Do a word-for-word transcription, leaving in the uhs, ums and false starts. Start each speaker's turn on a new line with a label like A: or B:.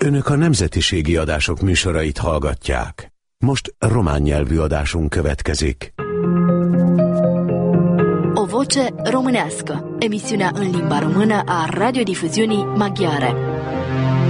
A: Önök a nemzetiségi adások műsorait hallgatják. Most román nyelvű adásunk következik.
B: O voce românească, emisiunea în limba română a radiodifuziunii maghiare.